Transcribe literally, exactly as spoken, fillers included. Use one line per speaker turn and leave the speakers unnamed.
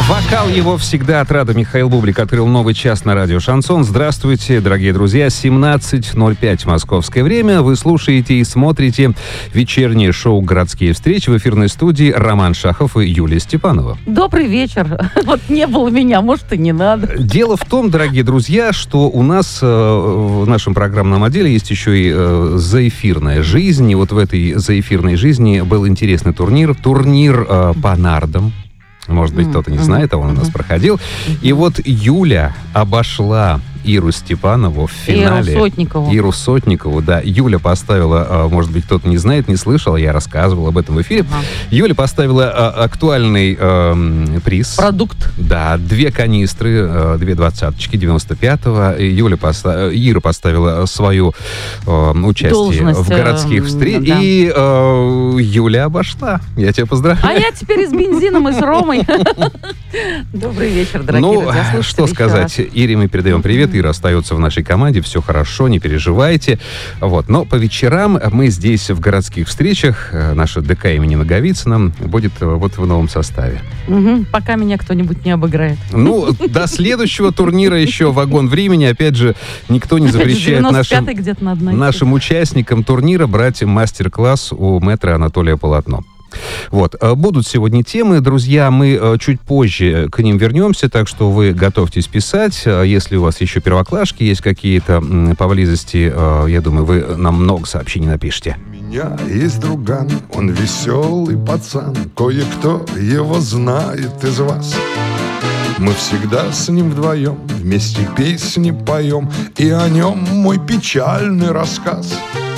Вокал его всегда отрада. Михаил Бублик открыл новый час на радио «Шансон». Здравствуйте, дорогие друзья. семнадцать ноль пять московское время. Вы слушаете и смотрите вечернее шоу «Городские встречи». В эфирной студии Роман Шахов и Юлия Степанова.
Добрый вечер. Вот не было меня, может, и не надо.
Дело в том, дорогие друзья, что у нас э, в нашем программном отделе есть еще и э, заэфирная жизнь. И вот в этой заэфирной жизни был интересный турнир. Турнир э, по нардам. Может быть, кто-то не знает, а он у нас проходил. И вот Юля обошла Иру Степанову в финале.
Иру Сотникову.
Иру Сотникову, да. Юля поставила, может быть, кто-то не знает, не слышал, я рассказывал об этом в эфире. Ага. Юля поставила актуальный э, приз.
Продукт.
Да, две канистры, э, две двадцаточки девяносто пятого. Юля поста... Ира поставила свое э, участие
Должность,
в городских встреч.
Да.
И э, Юля обошла. Я тебя поздравляю.
А я теперь и с бензином, и с Ромой. Добрый вечер, дорогие
ну,
друзья.
Ну, что сказать. Раз. Ире мы передаем привет. Ира остается в нашей команде. Все хорошо, не переживайте. Вот. Но по вечерам мы здесь в городских встречах. Наша ДК имени Наговицына будет вот в новом составе.
Угу. Пока меня кто-нибудь не обыграет.
Ну, до следующего турнира еще вагон времени. Опять же, никто не запрещает нашим, нашим участникам турнира брать мастер-класс у мэтра Анатолия Полотно. Вот. Будут сегодня темы, друзья, мы чуть позже к ним вернемся, так что вы готовьтесь писать. Если у вас еще первоклашки есть какие-то поблизости, я думаю, вы нам много сообщений напишите.
У меня есть друган, он веселый пацан, кое-кто его знает из вас. Мы всегда с ним вдвоем вместе песни поем, и о нем мой печальный рассказ.